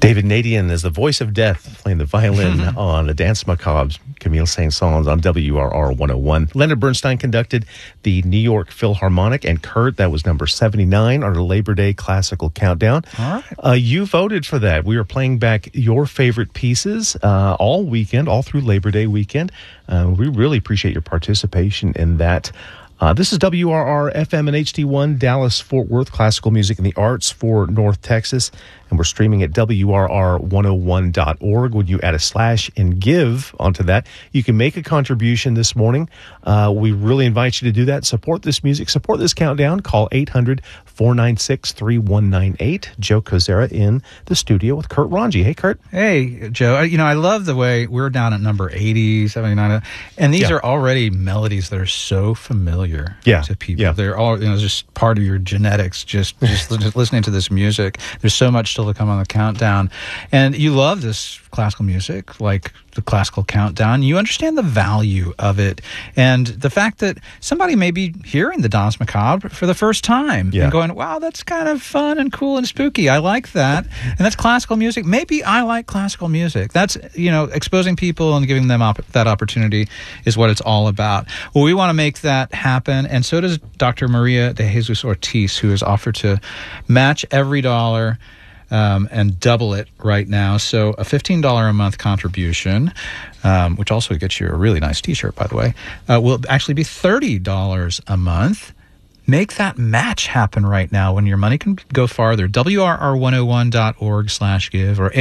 David Nadian is the voice of death, playing the violin on the Danse Macabre, Camille Saint-Saëns on WRR 101. Leonard Bernstein conducted the New York Philharmonic, and Kurt, that was number 79 on the Labor Day Classical Countdown. All right. You voted for that. We are playing back your favorite pieces all weekend, all through Labor Day weekend. We really appreciate your participation in that. This is WRR FM and HD1, Dallas-Fort Worth, classical music and the arts for North Texas. And we're streaming at WRR101.org. When you add a / and give onto that, you can make a contribution this morning. We really invite you to do that. Support this music. Support this countdown. Call 800-496-3198. Joe Kozera in the studio with Kurt Ranji. Hey, Kurt. Hey, Joe. I love the way we're down at number 80, 79. And these are already melodies that are so familiar to people. Yeah. They're all just part of your genetics, just listening to this music. There's so much still to come on the countdown. And you love this classical music, like the classical countdown. You understand the value of it. And the fact that somebody may be hearing the Danse Macabre for the first time and going, wow, that's kind of fun and cool and spooky. I like that. And that's classical music. Maybe I like classical music. That's, exposing people and giving them that opportunity is what it's all about. Well, we want to make that happen. And so does Dr. Maria de Jesus Ortiz, who has offered to match every dollar and double it right now. So a $15 a month contribution, which also gets you a really nice T-shirt, by the way, will actually be $30 a month. Make that match happen right now when your money can go farther. WRR101.org/give or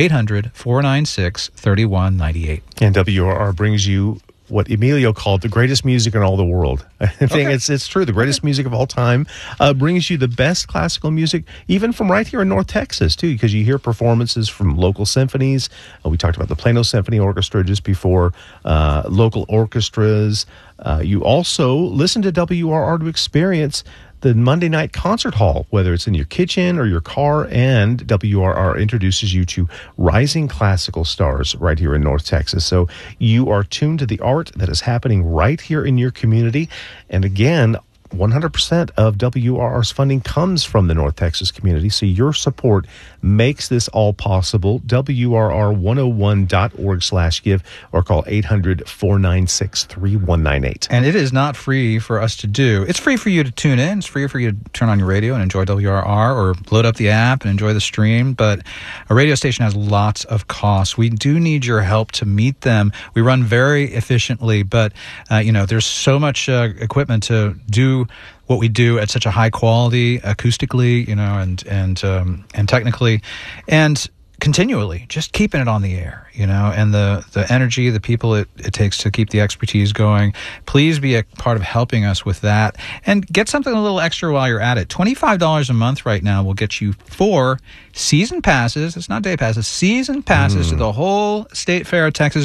800-496-3198. And WRR brings you what Emilio called the greatest music in all the world. I think it's true. The greatest music of all time brings you the best classical music, even from right here in North Texas, too, because you hear performances from local symphonies. We talked about the Plano Symphony Orchestra just before, local orchestras. You also listen to WRR to experience the Monday night concert hall, whether it's in your kitchen or your car, and WRR introduces you to rising classical stars right here in North Texas. So you are tuned to the art that is happening right here in your community. And again, 100% of WRR's funding comes from the North Texas community, so your support makes this all possible. WRR101.org/give or call 800-496-3198. And it is not free for us to do. It's free for you to tune in. It's free for you to turn on your radio and enjoy WRR, or load up the app and enjoy the stream. But a radio station has lots of costs. We do need your help to meet them. We run very efficiently, but there's so much equipment to do what we do at such a high quality, acoustically, and technically, and continually, just keeping it on the air, and the energy, the people it takes to keep the expertise going. Please be a part of helping us with that, and get something a little extra while you're at it. $25 a month right now will get you 4 season passes. It's not day passes, season passes to the whole State Fair of Texas.